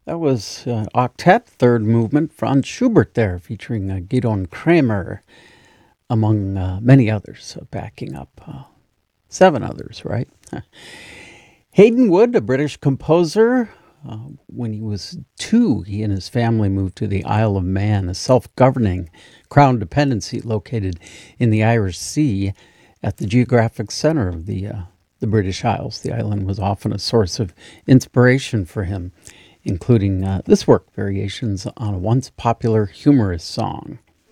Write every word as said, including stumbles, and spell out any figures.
That was uh, Octet, third movement, Franz Schubert there, featuring uh, Gidon Kramer, among uh, many others, uh, backing up uh, seven others, right? Hayden Wood, a British composer. Uh, when he was two, he and his family moved to the Isle of Man, a self-governing crown dependency located in the Irish Sea at the geographic center of the uh, the British Isles. The island was often a source of inspiration for him, including uh, this work, variations on a once popular humorous song.